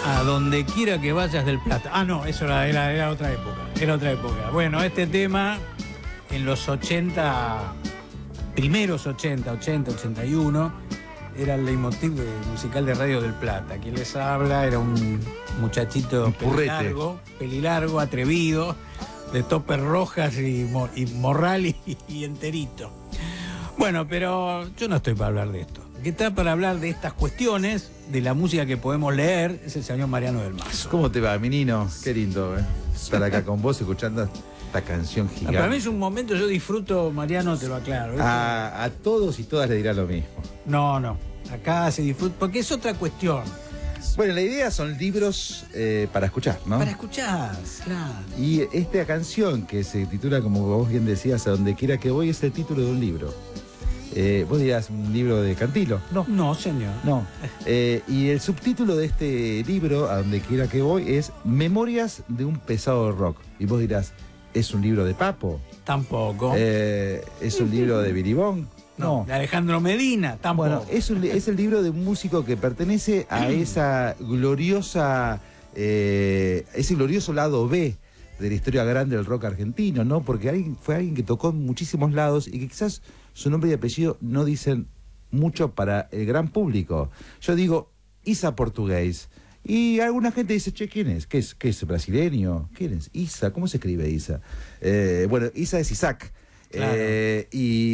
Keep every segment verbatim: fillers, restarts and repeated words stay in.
A donde quiera que vayas del Plata. Ah, no, eso era, era, era otra época. Era otra época. Bueno, este tema en los ochenta, primeros ochenta, ochenta, ochenta y uno, era el leitmotiv musical de Radio del Plata. Quien les habla era un muchachito pelilargo, pelilargo, atrevido, de topes rojas y, y morral y, y enterito. Bueno, pero yo no estoy para hablar de esto. El que está para hablar de estas cuestiones, de la música que podemos leer, es el señor Mariano del Mazo. ¿Cómo te va, menino? Qué lindo, ¿eh? Estar acá con vos escuchando esta canción gigante. Para mí es un momento, yo disfruto, Mariano, te lo aclaro. A, a todos y todas les dirá lo mismo. No, no. Acá se disfruta, porque es otra cuestión. Bueno, la idea son libros eh, para escuchar, ¿no? Para escuchar, claro. Y esta canción que se titula, como vos bien decías, A donde quiera que voy, es el título de un libro. Eh, vos dirás, ¿un libro de Cantilo? No. No, señor. No. Eh, y el subtítulo de este libro, A donde quiera que voy, es Memorias de un pesado rock. Y vos dirás, ¿es un libro de Papo? Tampoco. Eh, ¿Es un libro de Biribón? No. No. De Alejandro Medina, tampoco. Bueno, es, un, es el libro de un músico que pertenece a esa gloriosa, eh, ese glorioso lado B de la historia grande del rock argentino, ¿no? Porque alguien, fue alguien que tocó en muchísimos lados y que quizás su nombre y apellido no dicen mucho para el gran público. Yo digo, Isa Portugués. Y alguna gente dice, che, ¿quién es? ¿Qué es? ¿Qué es? ¿Brasileño? ¿Quién es? Isa, ¿cómo se escribe Isa? Eh, bueno, Isa es Isaac. Claro. Eh,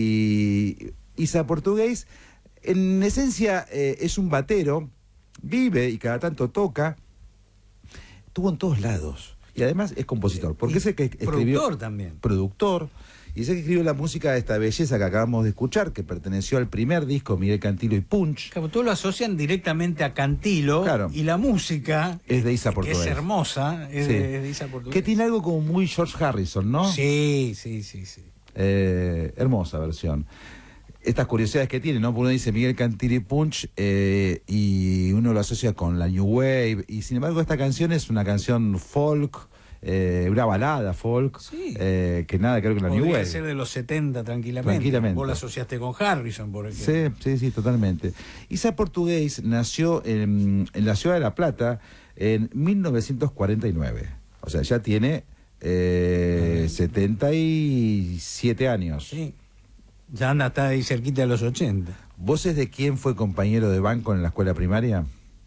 y Isa Portugués, en esencia, eh, es un batero, vive y cada tanto toca, estuvo en todos lados. Y además es compositor, porque es el que escribió... Productor también. Productor. Y es el que escribió la música de esta belleza que acabamos de escuchar, que perteneció al primer disco, Miguel Cantilo y Punch. Claro, todos lo asocian directamente a Cantilo, claro. Y la música... Es de Isa Portugués. Que es hermosa, es, sí. de, es de Isa Portugués. Que tiene algo como muy George Harrison, ¿no? Sí, sí, sí, sí. Eh, hermosa versión. Estas curiosidades que tiene, ¿no? Uno dice Miguel Cantilo y Punch eh, y uno lo asocia con la New Wave, y sin embargo esta canción es una canción folk, eh, una balada folk, sí. eh, que nada que ver con la Podría New Wave. Podría ser de los setenta tranquilamente. Tranquilamente. Vos la asociaste con Harrison, por ejemplo. Sí, sí, sí, totalmente. Isa Portugués nació en, en la ciudad de La Plata en mil novecientos cuarenta y nueve. O sea, ya tiene eh, setenta y siete años. Sí. Ya anda, está ahí cerquita de los ochenta. ¿Vos es de quién fue compañero de banco en la escuela primaria?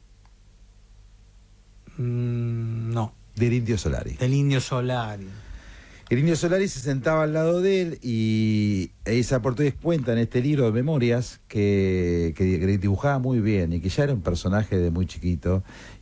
Mm, no. Del Indio Solari. Del Indio Solari. El Indio Solari se sentaba al lado de él y Isa Portugués cuenta en este libro de memorias que, que, que dibujaba muy bien y que ya era un personaje de muy chiquito.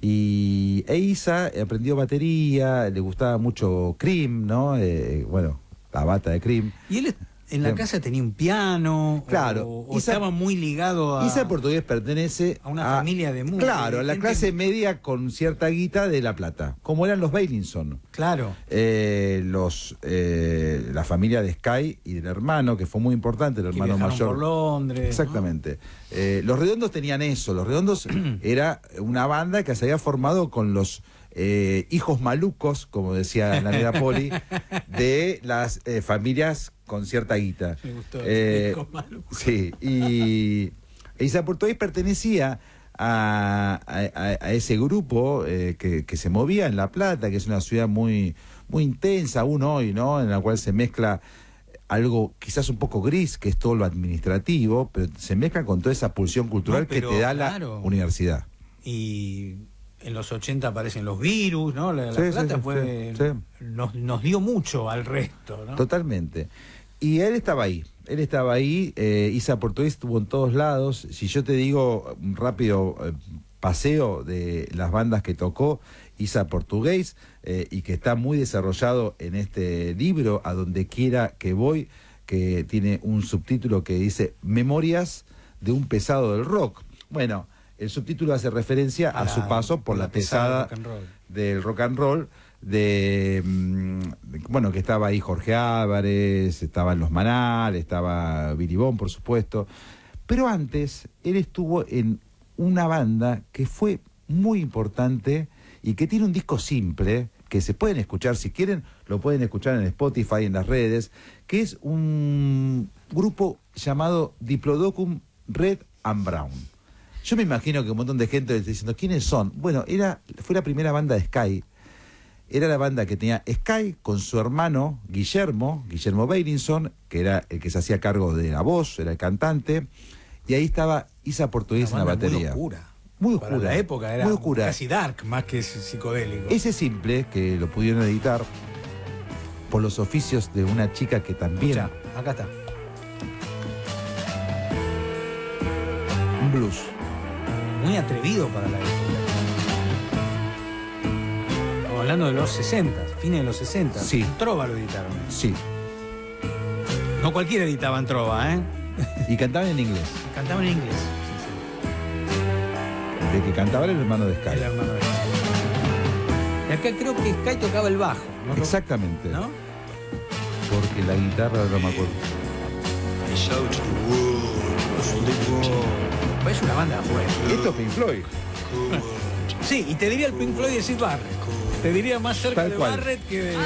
Y e Isa aprendió batería, le gustaba mucho Cream, ¿no? Eh, bueno, la bata de Cream. Y él en la casa tenía un piano, claro, o, o Isa, estaba muy ligado a... Isa Portugués pertenece a una a, familia de músicos. Claro, a la gente... clase media con cierta guita de La Plata, como eran los Bailinson. Claro. Eh, los eh, la familia de Sky y del hermano, que fue muy importante, el hermano que mayor. por Londres. Exactamente. ¿No? Eh, los Redondos tenían eso, los Redondos era una banda que se había formado con los... Eh, hijos malucos, como decía la negra Poli, de las eh, familias con cierta guita. Me gustó, eh, hijos malucos. Sí, y Isa Portugués pertenecía a, a, a ese grupo eh, que, que se movía en La Plata, que es una ciudad muy, muy intensa aún hoy, ¿no? En la cual se mezcla algo quizás un poco gris, que es todo lo administrativo, pero se mezcla con toda esa pulsión cultural no, pero, que te da claro. La universidad. Y en los ochenta aparecen los virus, ¿no? La, la sí, Plata sí, fue, sí, sí. Nos, nos dio mucho al resto, ¿no? Totalmente. Y él estaba ahí, él estaba ahí, eh, Isa Portugués estuvo en todos lados. Si yo te digo un rápido eh, paseo de las bandas que tocó Isa Portugués, eh, y que está muy desarrollado en este libro, A donde quiera que voy, que tiene un subtítulo que dice Memorias de un pesado del rock. Bueno, el subtítulo hace referencia a, a la, su paso por la, la pesada, pesada rock del rock and roll, de, de, bueno, que estaba ahí Jorge Álvarez, estaban Los Manal, estaba Biribón, por supuesto. Pero antes, él estuvo en una banda que fue muy importante y que tiene un disco simple, que se pueden escuchar, si quieren, lo pueden escuchar en Spotify, en las redes, que es un grupo llamado Diplodocus Red and Brown. Yo me imagino que un montón de gente está diciendo, ¿quiénes son? Bueno, era, fue la primera banda de Sky. Era la banda que tenía Sky con su hermano Guillermo, Guillermo Beilinson, que era el que se hacía cargo de la voz, era el cantante, y ahí estaba Isa Portugués en la batería. Muy oscura. Muy Para oscura. la época era muy oscura. Casi dark, más que psicodélico. Ese simple, que lo pudieron editar por los oficios de una chica que también... Escucha, acá está. Un blues. Muy atrevido para la época. Estamos hablando de los sesenta, fines de los sesenta. Sí. En Trova lo editaron. Sí. No cualquiera editaba en Trova, ¿eh? Y cantaban en inglés. Cantaban en inglés. Sí, De que cantaba era el hermano de sí. Sky. El hermano de Sky. Y acá creo que Sky tocaba el bajo, ¿no? Exactamente. ¿No? Porque la guitarra no me acuerdo. Pues es una banda de afuera. Esto es Pink Floyd. Sí, y te diría el Pink Floyd de Sid Barrett. Te diría más cerca Tal de cual. Barrett que de...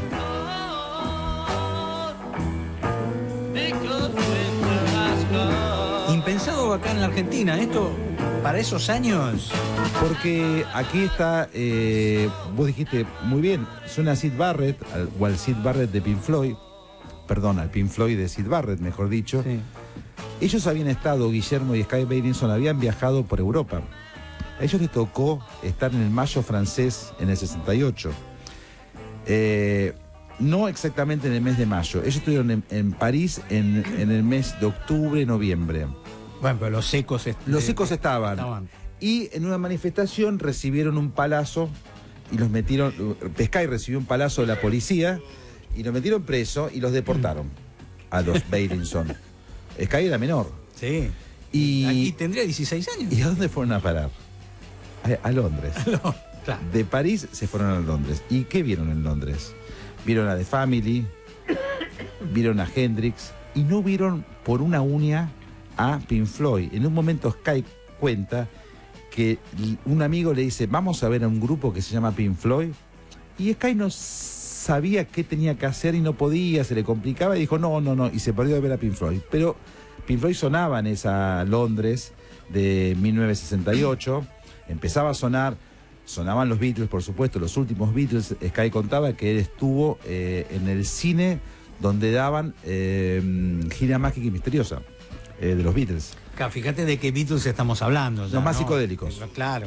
Impensado acá en la Argentina, esto para esos años. Porque aquí está, eh, vos dijiste muy bien, suena a Sid Barrett, al- o al Sid Barrett de Pink Floyd, perdón, al Pink Floyd de Sid Barrett, mejor dicho. Sí. Ellos habían estado, Guillermo y Sky Beilinson, habían viajado por Europa. A ellos les tocó estar en el Mayo francés en el sesenta y ocho. Eh, no exactamente en el mes de mayo. Ellos estuvieron en, en París en, en el mes de octubre, noviembre. Bueno, pero los secos... est- Los eh, secos estaban. estaban. Y en una manifestación recibieron un palazo y los metieron... Sky recibió un palazo de la policía y los metieron preso y los deportaron a los Beilinson. Sky era menor. Sí. Y, Aquí tendría dieciséis años. ¿Y a dónde fueron a parar? A, a Londres. No, claro. De París se fueron a Londres. ¿Y qué vieron en Londres? Vieron a The Family, vieron a Hendrix y no vieron por una uña a Pink Floyd. En un momento Sky cuenta que un amigo le dice, vamos a ver a un grupo que se llama Pink Floyd. Y Sky no sabía qué tenía que hacer y no podía, se le complicaba y dijo, no, no, no, y se perdió de ver a Pink Floyd. Pero Pink Floyd sonaba en esa Londres de mil novecientos sesenta y ocho, empezaba a sonar, sonaban los Beatles, por supuesto, los últimos Beatles. Sky contaba que él estuvo eh, en el cine donde daban eh, Gira Mágica y Misteriosa, eh, de los Beatles. Claro, fíjate de qué Beatles estamos hablando. Ya, Los más ¿no? psicodélicos. Claro.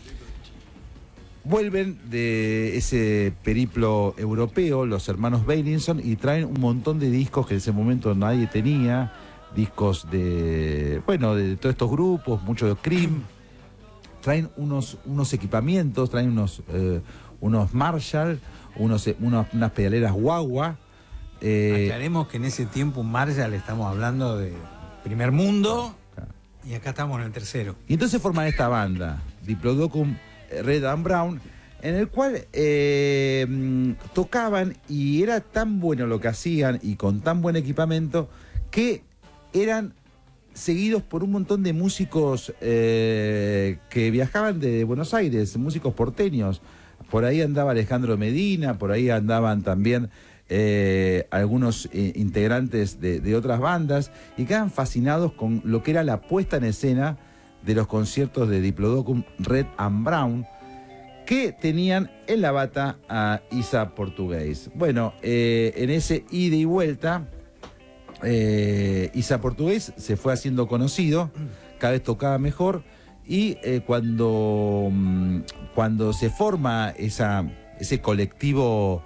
Vuelven de ese periplo europeo los hermanos Beilinson y traen un montón de discos que en ese momento nadie tenía, discos de, bueno, de todos estos grupos, mucho de Cream. Traen unos, unos equipamientos, traen unos, eh, unos Marshall, unos, unos, unas pedaleras guagua. Eh, Aclaremos que en ese tiempo un Marshall estamos hablando de primer mundo Claro. y acá estamos en el tercero. Y entonces forman esta banda, Diplodocus Red and Brown, en el cual eh, mm, tocaban y era tan bueno lo que hacían y con tan buen equipamiento que eran seguidos por un montón de músicos eh, que viajaban de Buenos Aires, músicos porteños. Por ahí andaba Alejandro Medina, por ahí andaban también eh, algunos eh, integrantes de, de otras bandas y quedaban fascinados con lo que era la puesta en escena de los conciertos de Diplodocus Red and Brown, que tenían en la bata a Isa Portugués. Bueno, eh, en ese ida y vuelta, eh, Isa Portugués se fue haciendo conocido, cada vez tocaba mejor, y eh, cuando, mm, cuando se forma esa, ese colectivo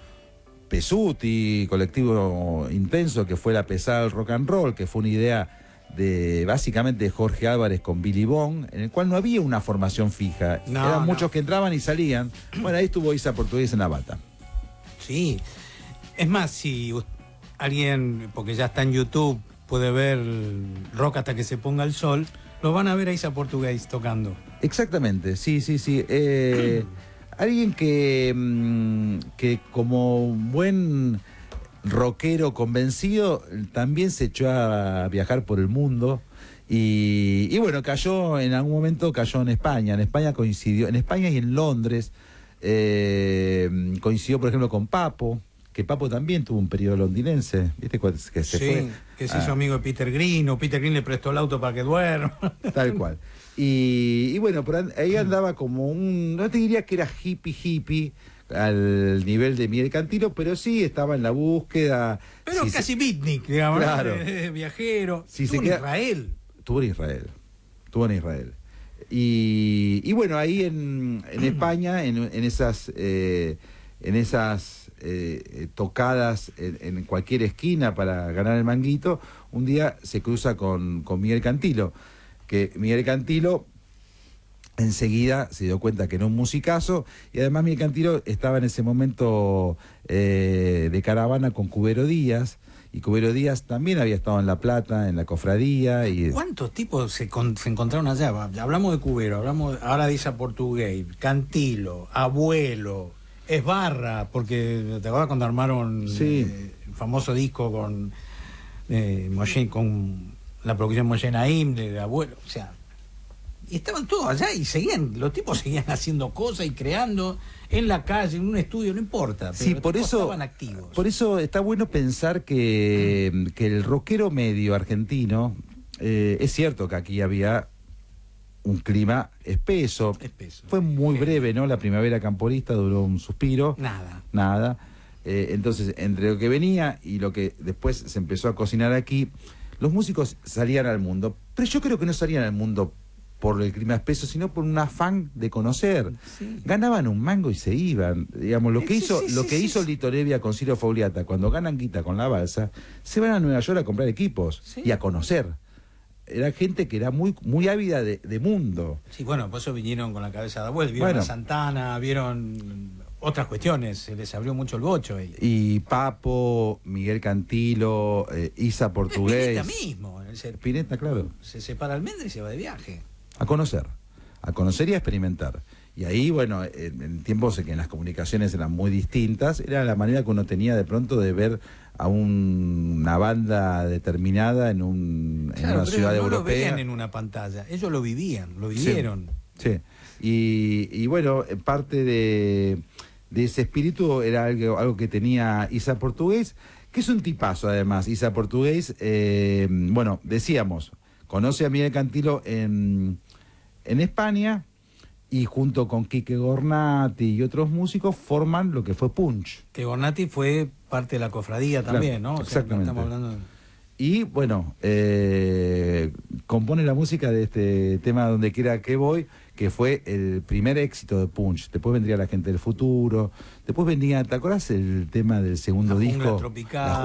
Pesuti, colectivo intenso que fue la pesada del rock and roll, que fue una idea de básicamente de Jorge Álvarez con Billy Bond, en el cual no había una formación fija. No, Eran no. muchos que entraban y salían. Bueno, ahí estuvo Isa Portugués en la bata. Sí. Es más, si u- alguien, porque ya está en YouTube, puede ver Rock hasta que se ponga el sol, lo van a ver a Isa Portugués tocando. Exactamente, sí, sí, sí. Eh, alguien que, mm, que como buen rockero convencido también se echó a viajar por el mundo y, y bueno, cayó en algún momento, cayó en España. En España coincidió, en España y en Londres eh, coincidió, por ejemplo, con Papo, que Papo también tuvo un periodo londinense, ¿viste? Que se sí, fue. que se Ah, hizo amigo de Peter Green, o Peter Green le prestó el auto para que duerma. tal cual. Y, y bueno, por ahí andaba como un, no te diría que era hippie hippie al nivel de Miguel Cantilo, pero sí estaba en la búsqueda. Pero si casi se, beatnik, digamos, claro. ¿no? Eh, viajero. Si Estuvo se en queda, Israel. Estuvo en Israel. Estuvo en Israel. Y, y bueno, ahí en, en España, en, en esas, eh, en esas eh, tocadas en, en cualquier esquina para ganar el manguito, un día se cruza con, con Miguel Cantilo, que Miguel Cantilo enseguida se dio cuenta que era un musicazo, y además Miguel Cantilo estaba en ese momento eh, de caravana con Cubero Díaz, y Cubero Díaz también había estado en La Plata, en la cofradía. Y ¿cuántos tipos se, con, se encontraron allá? Hablamos de Cubero, hablamos ahora de Isa Portugués, Cantilo, Abuelo, Esbarra, porque te acuerdas cuando armaron sí. eh, el famoso disco con eh, Moshe, con la producción Moshe Naim de, de Abuelo, o sea, y estaban todos allá y seguían, los tipos seguían haciendo cosas y creando en la calle, en un estudio, no importa, pero sí, los por tipos eso, estaban activos. por eso está bueno pensar que, que el rockero medio argentino, eh, es cierto que aquí había un clima espeso, Espeso. fue muy breve, ¿no? La primavera camporista duró un suspiro. Nada. Nada. Eh, entonces, entre lo que venía y lo que después se empezó a cocinar aquí, los músicos salían al mundo, pero yo creo que no salían al mundo por el clima espeso, sino por un afán de conocer. Sí. Ganaban un mango y se iban. Digamos, lo que Sí, hizo, sí, lo sí, que sí, hizo sí. Lito Nevia con Ciro Fauliata, cuando ganan guita con la balsa, se van a Nueva York a comprar equipos Sí. y a conocer. Era gente que era muy, muy ávida de, de mundo. Sí, bueno, por eso vinieron con la cabeza de vuelta, vieron Bueno. a Santana, vieron otras cuestiones, se les abrió mucho el bocho ahí. Y Papo, Miguel Cantilo, eh, Isa Portugués. Spinetta mismo, se, Spinetta, claro. se separa Almendra y se va de viaje. A conocer, a conocer y a experimentar. Y ahí, bueno, en, en tiempos en que las comunicaciones eran muy distintas, era la manera que uno tenía de pronto de ver a un, una banda determinada en, un, Claro, en una pero ciudad no europea. lo veían en una pantalla, ellos lo vivían, lo vivieron. Sí, sí. Y, y bueno, parte de, de ese espíritu era algo, algo que tenía Isa Portugués, que es un tipazo además. Isa Portugués, eh, bueno, decíamos, conoce a Miguel Cantilo en, en España, y junto con Quique Gornati y otros músicos forman lo que fue Punch. Que Gornati fue parte de la cofradía también, Claro, ¿no? O sea, exactamente. estamos hablando de... Y bueno, eh, compone la música de este tema Donde Quiera Que Voy, que fue el primer éxito de Punch. Después vendría La Gente del Futuro, después vendría, ¿te acuerdas el tema del segundo La disco? Jungla Tropical. La